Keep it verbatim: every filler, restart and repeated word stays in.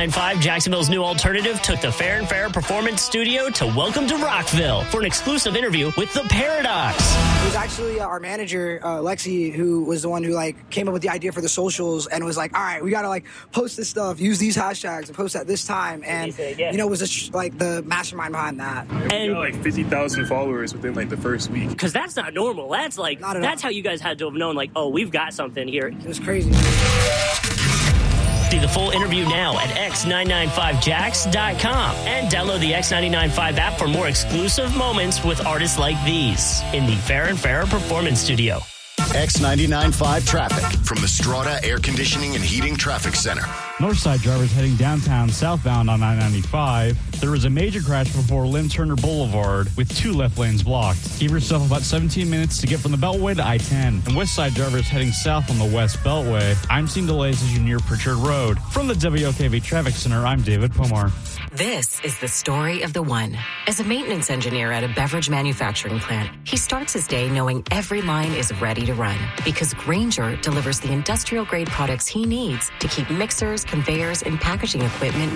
ninety-nine point five, Jacksonville's new alternative, took the Fair and Fair Performance Studio to Welcome to Rockville for an exclusive interview with The Paradox. It was actually uh, our manager, uh, Lexi, who was the one who like came up with the idea for the socials and was like, all right, we got to like post this stuff, use these hashtags and post at this time. And, you know, it was just like the mastermind behind that. And, and we got like fifty thousand followers within like the first week. Because that's not normal. That's like, that's all. How you guys had to have known, like, oh, we've got something here. It was crazy. See the full interview now at x nine nine five jacks dot com and download the X ninety-nine point five app for more exclusive moments with artists like these in the Fair and Fair Performance Studio. X ninety-nine point five traffic from the Strata Air Conditioning and Heating Traffic Center. Northside drivers heading downtown southbound on I ninety-five. There was a major crash before Lynn Turner Boulevard with two left lanes blocked. Give yourself about seventeen minutes to get from the Beltway to I ten. And Westside drivers heading south on the West Beltway. I'm seeing delays as you near Pritchard Road. From the W O K V Traffic Center, I'm David Pomar. This is the story of the one. As a maintenance engineer at a beverage manufacturing plant, he starts his day knowing every line is ready to run because Grainger delivers the industrial-grade products he needs to keep mixers, conveyors, and packaging equipment